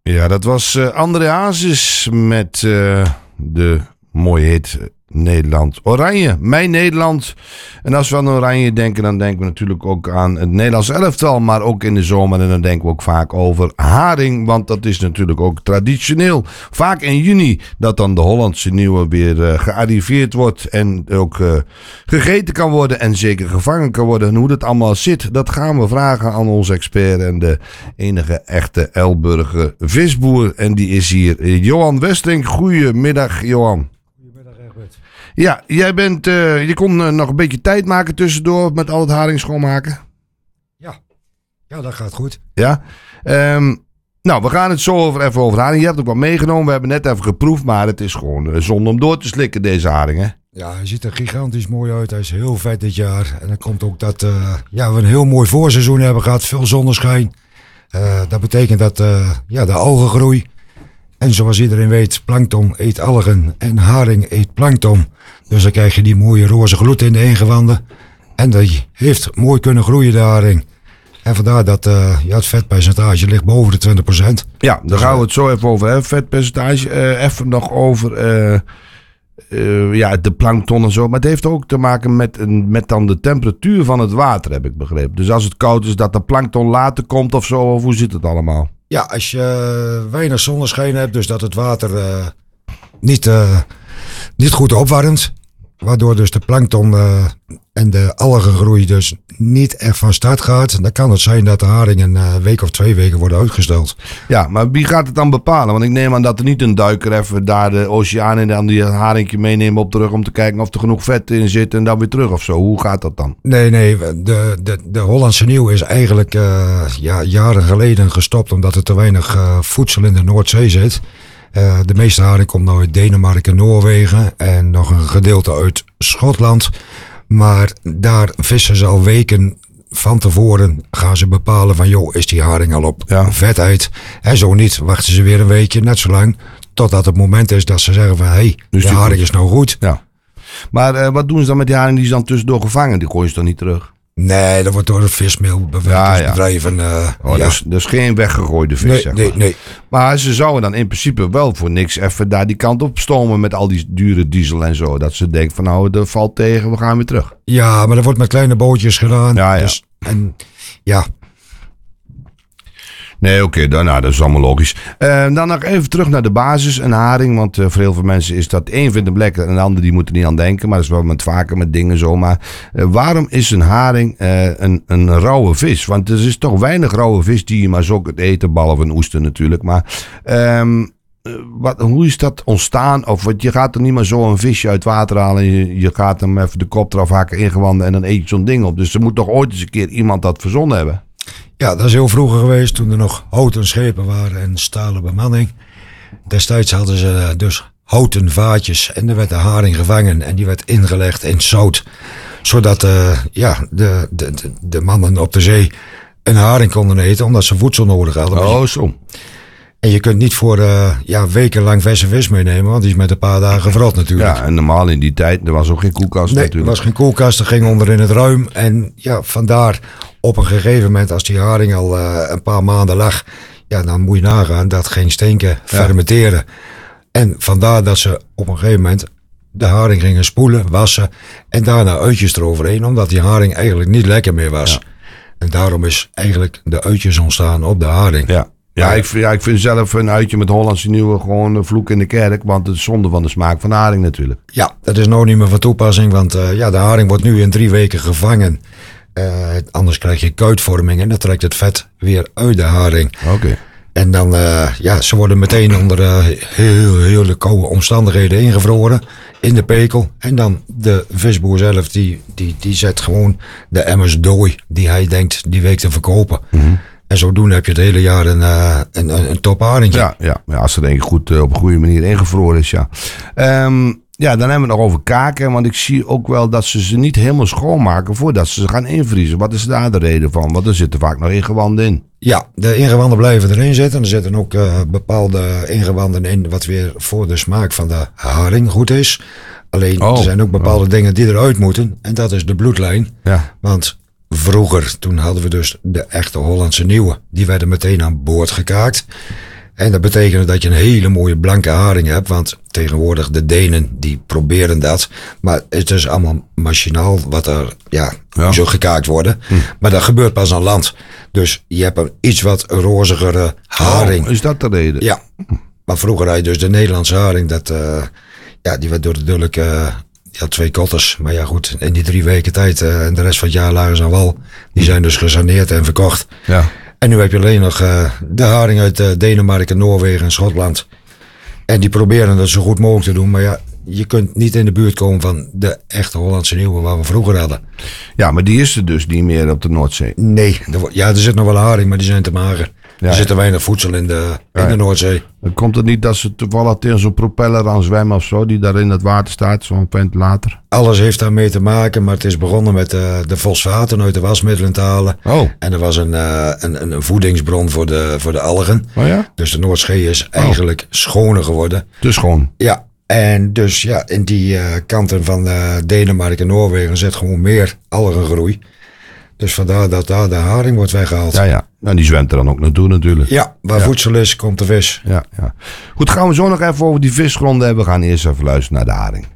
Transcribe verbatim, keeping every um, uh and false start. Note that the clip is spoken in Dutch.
Ja, dat was uh, André Hazes met uh, de mooie hit Nederland Oranje. Mijn Nederland. En als we aan Oranje denken, dan denken we natuurlijk ook aan het Nederlands elftal. Maar ook in de zomer. En dan denken we ook vaak over haring. Want dat is natuurlijk ook traditioneel. Vaak in juni dat dan de Hollandse nieuwe weer uh, gearriveerd wordt. En ook uh, gegeten kan worden. En zeker gevangen kan worden. En hoe dat allemaal zit, dat gaan we vragen aan onze expert. En de enige echte Elburger visboer. En die is hier Johan Westrink. Goedemiddag, Johan. Ja, jij bent, uh, je kon uh, nog een beetje tijd maken tussendoor met al het haring schoonmaken. Ja, ja, dat gaat goed. Ja, um, nou, we gaan het zo over, even over haring. Je hebt ook wat meegenomen, we hebben net even geproefd, maar het is gewoon uh, zonde om door te slikken, deze haring, hè? Ja, hij ziet er gigantisch mooi uit. Hij is heel vet dit jaar. En dan komt ook dat uh, ja, we een heel mooi voorseizoen hebben gehad, veel zonneschijn. Uh, dat betekent dat uh, ja, de algengroei. En zoals iedereen weet, plankton eet algen en haring eet plankton. Dus dan krijg je die mooie roze gloed in de ingewanden. En die heeft mooi kunnen groeien, de haring. En vandaar dat uh, ja, het vetpercentage ligt boven de twintig procent. Ja, daar dus, gaan we het zo even over hebben. Vetpercentage, uh, even nog over uh, uh, ja, de plankton en zo. Maar het heeft ook te maken met, met dan de temperatuur van het water, heb ik begrepen. Dus als het koud is, dat de plankton later komt of zo, of hoe zit het allemaal? Ja, als je uh, weinig zonneschijn hebt, dus dat het water uh, niet, uh, niet goed opwarmt. Waardoor dus de plankton uh, en de algengroei dus niet echt van start gaat. Dan kan het zijn dat de haring een uh, week of twee weken worden uitgesteld. Ja, maar wie gaat het dan bepalen? Want ik neem aan dat er niet een duiker even daar de oceaan in en dan die haringje meenemen op terug om te kijken of er genoeg vet in zit en dan weer terug of zo. Hoe gaat dat dan? Nee, nee. De, de, de Hollandse nieuw is eigenlijk uh, ja, jaren geleden gestopt omdat er te weinig uh, voedsel in de Noordzee zit. Uh, de meeste haring komt nou uit Denemarken, Noorwegen en nog een gedeelte uit Schotland. Maar daar vissen ze al weken van tevoren, gaan ze bepalen van joh, is die haring al op ja. vetheid? En zo niet, wachten ze weer een weekje, net zo lang, totdat het moment is dat ze zeggen van hé, hey, dus de haring is nou goed. Ja. Maar uh, wat doen ze dan met die haring die ze dan tussendoor gevangen? Die gooien ze dan niet terug? Nee, dat wordt door het vismeelbedrijven. Ja, ja. uh, oh, ja. dus, dus geen weggegooide vis, nee, zeg nee, maar. nee. Maar ze zouden dan in principe wel voor niks even daar die kant op stomen met al die dure diesel en zo. Dat ze denken van nou, dat valt tegen, we gaan weer terug. Ja, maar dat wordt met kleine bootjes gedaan. Ja, ja. Dus, en ja... Nee, oké, okay, nou, dat is allemaal logisch. Uh, dan nog even terug naar de basis, een haring. Want uh, voor heel veel mensen is dat, één vindt hem lekker en de ander die moet er niet aan denken. Maar dat is wel met vaker met dingen zo. Maar uh, waarom is een haring uh, een, een rauwe vis? Want er is toch weinig rauwe vis die je maar zo kunt eten, behalve een oester natuurlijk. Maar um, wat, hoe is dat ontstaan? Of wat, je gaat er niet maar zo een visje uit water halen. Je, je gaat hem even de kop eraf hakken, ingewanden en dan eet je zo'n ding op. Dus er moet toch ooit eens een keer iemand dat verzonnen hebben? Ja, dat is heel vroeger geweest toen er nog houten schepen waren en stalen bemanning. Destijds hadden ze dus houten vaatjes en er werd de haring gevangen en die werd ingelegd in zout. Zodat uh, ja, de, de, de, de mannen op de zee een haring konden eten omdat ze voedsel nodig hadden. Oh, zo. En je kunt niet voor uh, ja, wekenlang verse vis meenemen, want die is met een paar dagen verrot natuurlijk. Ja, en normaal in die tijd, er was ook geen koelkast nee, natuurlijk. er was geen koelkast, er ging onder in het ruim. En ja, vandaar op een gegeven moment, als die haring al uh, een paar maanden lag, ja, dan moet je nagaan, dat ging stinken, ja. fermenteren. En vandaar dat ze op een gegeven moment de haring gingen spoelen, wassen en daarna uitjes eroverheen, omdat die haring eigenlijk niet lekker meer was. Ja. En daarom is eigenlijk de uitjes ontstaan op de haring. Ja. Ja, ik, ja, ik vind zelf een uitje met Hollandse nieuwe gewoon een vloek in de kerk. Want het is zonde van de smaak van de haring natuurlijk. Ja, dat is nou niet meer van toepassing. Want uh, ja, de haring wordt nu in drie weken gevangen. Uh, anders krijg je kuitvorming en dan trekt het vet weer uit de haring. Oké. Okay. En dan, uh, ja, ze worden meteen onder uh, heel, hele koude omstandigheden ingevroren. In de pekel. En dan de visboer zelf, die, die, die zet gewoon de emmers dooi die hij denkt die week te verkopen. Mm-hmm. En zodoende heb je het hele jaar een, uh, een, een, een top haringje. Ja, ja, ja, als het denk ik goed uh, op een goede manier ingevroren is, ja. Um, ja, dan hebben we het nog over kaken. Want ik zie ook wel dat ze ze niet helemaal schoonmaken voordat ze ze gaan invriezen. Wat is daar de reden van? Want er zitten vaak nog ingewanden in. Ja, de ingewanden blijven erin zitten. Er zitten ook uh, bepaalde ingewanden in wat weer voor de smaak van de haring goed is. Alleen, oh, er zijn ook bepaalde oh. dingen die eruit moeten. En dat is de bloedlijn. Ja. Want vroeger, toen hadden we dus de echte Hollandse nieuwe. Die werden meteen aan boord gekaakt. En dat betekent dat je een hele mooie blanke haring hebt. Want tegenwoordig de Denen die proberen dat. Maar het is allemaal machinaal wat er ja, Ja. zo gekaakt worden. Hm. Maar dat gebeurt pas aan land. Dus je hebt een iets wat rozigere haring. Oh, is dat de reden? Ja, maar vroeger had je dus de Nederlandse haring. Dat, uh, ja, die werd door de dulk, uh, die had twee kotters. Maar ja goed, in die drie weken tijd uh, en de rest van het jaar lagen ze aan wal. Die zijn dus gesaneerd en verkocht. Ja. En nu heb je alleen nog uh, de haring uit uh, Denemarken, Noorwegen en Schotland. En die proberen dat zo goed mogelijk te doen. Maar ja, je kunt niet in de buurt komen van de echte Hollandse nieuwe waar we vroeger hadden. Ja, maar die is er dus niet meer op de Noordzee. Nee, er, wo- ja, er zit nog wel haring, maar die zijn te mager. Ja, er zit ja. te weinig voedsel in de, in Ja. de Noordzee. Dan komt het niet dat ze toevallig tegen zo'n propeller aan zwemmen of zo, die daar in het water staat, zo'n ventilator? Alles heeft daarmee te maken, maar het is begonnen met uh, de fosfaten uit de wasmiddelen te halen. Oh, En er was een, uh, een, een, een voedingsbron voor de, voor de algen. oh ja? Dus de Noordzee is eigenlijk schoner geworden. Dus gewoon. Ja, en dus ja, in die uh, kanten van uh, Denemarken en Noorwegen zit gewoon meer algengroei. Dus vandaar dat daar de haring wordt weggehaald. Ja, Ja, ja. Nou, die zwemt er dan ook naartoe natuurlijk. waar Ja. voedsel is, komt de vis. Ja, ja. Goed, gaan we zo nog even over die visgronden hebben. We gaan eerst even luisteren naar de haring.